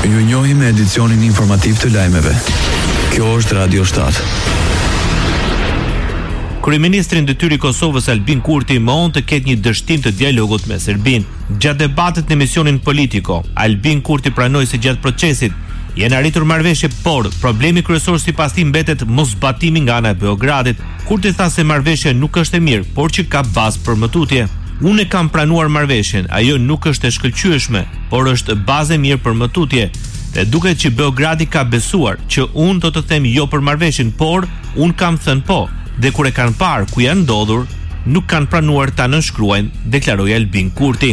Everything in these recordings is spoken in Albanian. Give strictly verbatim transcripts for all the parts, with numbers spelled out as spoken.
Ju njohim me edicionin informativ të lajmeve. Kjo është Radio shtatë. Kryeministri i Ndërtyrë i Kosovës Albin Kurti mohon të ketë një dështim të dialogut me Serbinë. Gjatë debatit në emisionin Politico, Albin Kurti pranoi se gjatë procesit janë arritur marrëveshje, por problemi kryesor sipas tij mbetet mosbatimi nga ana e Beogradit. Kurti tha se marrëveshja nuk është e mirë, por që ka bazë për mëtutje. Unë kam planuar marrëveshjen, ajo nuk është e shkëlqyeshme, por është bazë e mirë për mëtutje. Dhe duket që Beogradi ka besuar që unë do të them jo për marrëveshjen, por unë kam thënë po. Dhe kur e kanë parë ku janë ndodhur, nuk kanë pranuar ta nënshkruajnë, deklaroi Albin Kurti.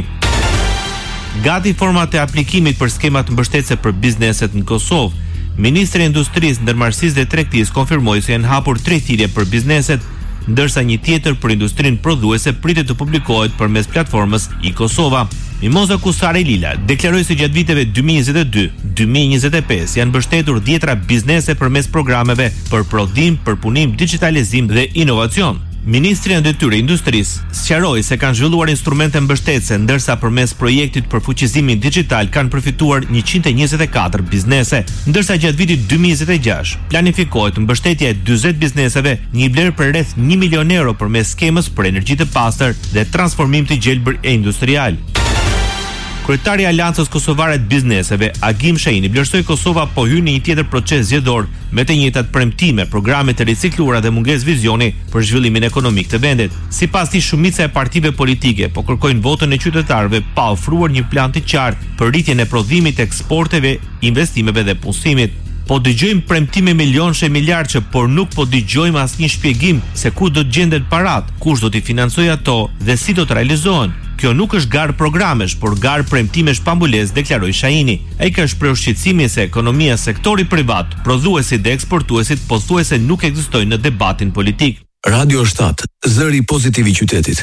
Gati format e aplikimit për skemat mbështetëse për bizneset në Kosovë. Ministri i Industrisë, Ndërmarrësisë dhe Tregtisë konfirmoi se janë hapur tre thirrje për bizneset, ndërsa një tjetër për industrinë prodhuese pritet të publikohet përmes platformës i Kosova. Mimoza Kusari Lila deklaroi se gjatë viteve dy mijë e njëzet e dy dy mijë e njëzet e pesë janë mbështetur dhjetra biznese përmes programeve për prodhim, përpunim, digitalizim dhe inovacion. Ministri i Ndërtyrë e Industrisë sqaroi se kanë zhvilluar instrumente mbështetëse, ndërsa përmes projektit për fuqizimin digjital kanë përfituar njëqind e njëzet e katër biznese, ndërsa gjatë vitit dy mijë e njëzet e gjashtë planifikohet mbështetja e dyzet bizneseve, një vlerë për rreth një milion euro përmes skemës për energji të pastër dhe transformim të gjelbër e industrial. Kryetari i Aleancës Kosovare të Bizneseve, Agim Shaini, vlerësoi Kosova po hyn në një tjetër proces zgjedhor me të njëjtat premtime, programe të ricikluara dhe mungesë vizioni për zhvillimin ekonomik të vendit. Sipas tij, shumica e partive politike po kërkojnë votën e qytetarëve pa ofruar një plan të qartë për rritjen e prodhimit, eksporteve, investimeve dhe punësimit. Po dëgjojmë premtime milionësh e miliardësh, por nuk po dëgjojmë asnjë shpjegim se ku do të gjendet parat, kush do t'i financojë ato dhe si do të realizohen. Kjo nuk është garë programesh, por garë premtimesh pambulesë, deklaroi Shaini. Ai ka shprehur shqetësimin se ekonomia, sektori privat, prodhuesit dhe eksportuesit pothuajse nuk ekzistojnë në debatin politik. Radio shtatë, zëri pozitiv i qytetit.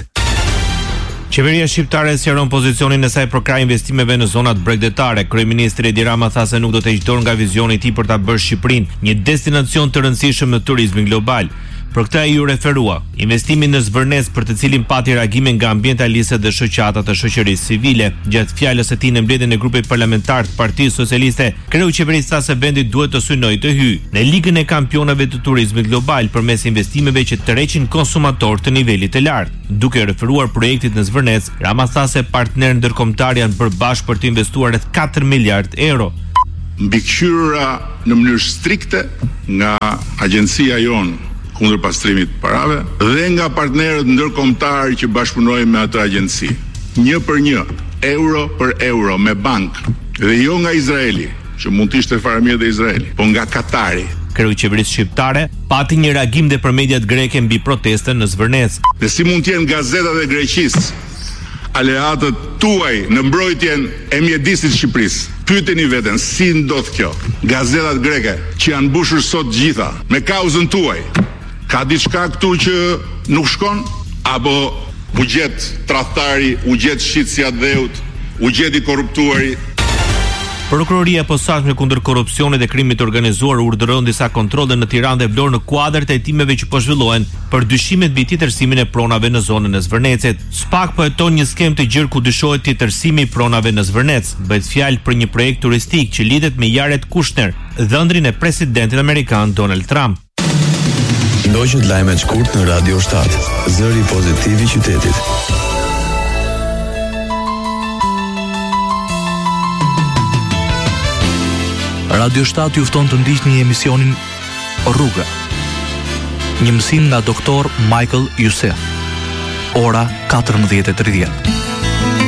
Qeveria shqiptare sqaron pozicionin e saj për krah investimeve në zonat bregdetare. Kryeministri Edi Rama tha se nuk do të heqë dorë nga vizioni i tij për ta bërë Shqipërinë një destinacion të rëndësishëm në turizmin global. Për këtë ai ju referua investimin në Zvërnes, për të cilin pati reagime nga ambientalistët dhe shoqata të shoqërisë civile. Gjatë fjalës së tij në mbledhjen e grupit parlamentar të Partisë Socialiste, kreu i qeverisë tha se vendi duhet të synojë të hyjë në ligën e kampionave të turizmit global përmes investimeve që tërheqin konsumatorë të nivelit të lartë. Duke referuar projektit në Zvërnes, Rama tha se partnerë ndërkombëtar janë bërë bashkë për të investuar rreth katër miliard euro. Mbikëqyrura në mënyrë strikte nga agjencia jonë kundër pastrimit të parave dhe nga partnerët ndërkombëtar që bashkëpunojnë me atë agjenci. Një për një, euro për euro me bankë, dhe jo nga Izraeli, që mund të ishte faramirë dhe Izraeli, po nga Katari. Kreu i qeverisë shqiptare pati një reagim dhe për mediat greke mbi protestën në Zvërnes. Dhe si mund të jenë gazetat e Greqisë aleatët tuaj në mbrojtjen e mjedisit Shqipërisë? Pyeteni veten, si ndodh kjo? Gazetat greke që janë mbushur sot gjitha me kauzën tuaj. Ka diçka këtu që nuk shkon? Apo u gjet tradhtari, u gjet shitësia e dheut, u gjet i korruptuari? Prokuroria e posaçme kundër korrupsionit dhe krimit të organizuar urdhëron disa kontrolle në Tiranë dhe Vlorë në kuadër të hetimeve që po zhvillohen për dyshimet mbi tjetërsimin e pronave në zonën e Zvërnecit. SPAK po heton një skemë të gjerë ku dyshohet tjetërsimi i pronave në Zvërnec. Bëhet fjalë për një projekt turistik që lidhet me Jared Kushner, dhëndrin e presidentit amerikan Donald Trump. Ndoqët lajmet shkurt në Radio shtatë, zëri pozitiv i qytetit. Radio shtatë ju fton të ndiqni emisionin Rruga. Një mësim nga doktor Michael Youssef. Ora katërmbëdhjetë e tridhjetë.